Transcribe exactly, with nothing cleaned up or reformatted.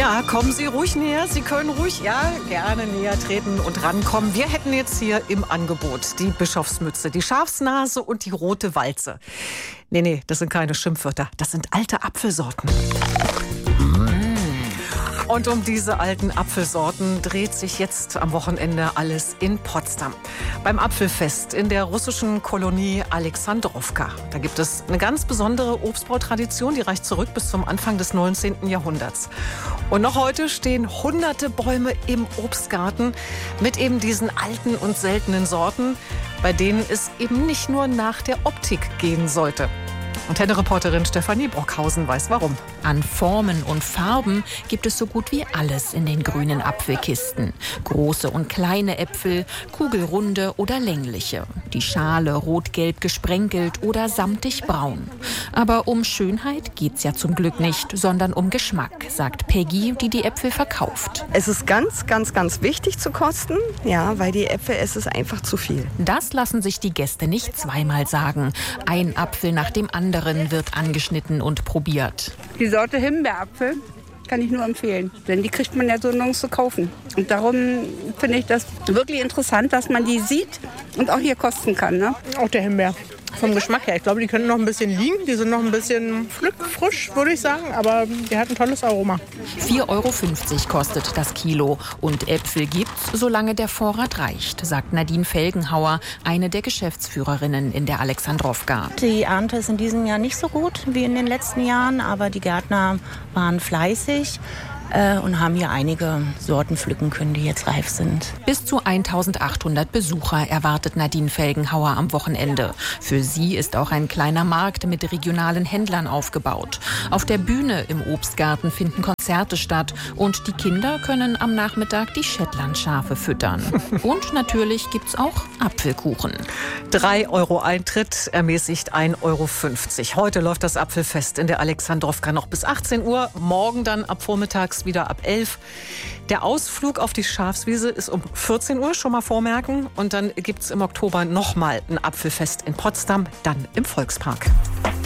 Ja, kommen Sie ruhig näher. Sie können ruhig, ja, gerne näher treten und rankommen. Wir hätten jetzt hier im Angebot die Bischofsmütze, die Schafsnase und die rote Walze. Nee, nee, das sind keine Schimpfwörter. Das sind alte Apfelsorten. Und um diese alten Apfelsorten dreht sich jetzt am Wochenende alles in Potsdam. Beim Apfelfest in der russischen Kolonie Alexandrowka. Da gibt es eine ganz besondere Obstbautradition, die reicht zurück bis zum Anfang des neunzehnten Jahrhunderts. Und noch heute stehen hunderte Bäume im Obstgarten mit eben diesen alten und seltenen Sorten, bei denen es eben nicht nur nach der Optik gehen sollte. Antenne-Reporterin Stefanie Brockhausen weiß warum. An Formen und Farben gibt es so gut wie alles in den grünen Apfelkisten. Große und kleine Äpfel, kugelrunde oder längliche. Die Schale rot-gelb gesprenkelt oder samtig braun. Aber um Schönheit geht's ja zum Glück nicht, sondern um Geschmack, sagt Peggy, die die Äpfel verkauft. Es ist ganz, ganz, ganz wichtig zu kosten, ja, weil die Äpfel, es ist einfach zu viel. Das lassen sich die Gäste nicht zweimal sagen. Ein Apfel nach dem anderen wird angeschnitten und probiert. Die Sorte Himbeerapfel kann ich nur empfehlen, denn die kriegt man ja so nirgends zu kaufen. Und darum finde ich das wirklich interessant, dass man die sieht und auch hier kosten kann. Ne? Auch der Himbeer. Vom Geschmack her. Ich glaube, die können noch ein bisschen liegen. Die sind noch ein bisschen frisch, würde ich sagen. Aber die hat ein tolles Aroma. vier Euro fünfzig kostet das Kilo. Und Äpfel gibt's, solange der Vorrat reicht, sagt Nadine Felgenhauer, eine der Geschäftsführerinnen in der Alexandrowka. Die Ernte ist in diesem Jahr nicht so gut wie in den letzten Jahren. Aber die Gärtner waren fleißig und haben hier einige Sorten pflücken können, die jetzt reif sind. Bis zu eintausendachthundert Besucher erwartet Nadine Felgenhauer am Wochenende. Für sie ist auch ein kleiner Markt mit regionalen Händlern aufgebaut. Auf der Bühne im Obstgarten finden Konzerte statt und die Kinder können am Nachmittag die Shetlandschafe füttern. Und natürlich gibt's auch Apfelkuchen. drei Euro Eintritt, ermäßigt ein Euro fünfzig. Heute läuft das Apfelfest in der Alexandrowka noch bis achtzehn Uhr. Morgen dann ab vormittags wieder ab elf. Der Ausflug auf die Schafswiese ist um vierzehn Uhr, schon mal vormerken. Und dann gibt es im Oktober nochmal ein Apfelfest in Potsdam, dann im Volkspark.